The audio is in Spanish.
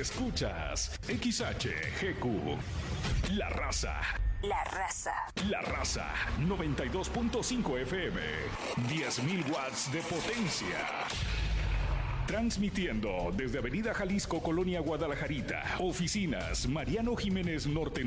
Escuchas XHGQ. La Raza. La Raza. La Raza 92.5 FM. 10.000 watts de potencia. Transmitiendo desde Avenida Jalisco, Colonia Guadalajarita. Oficinas Mariano Jiménez Norte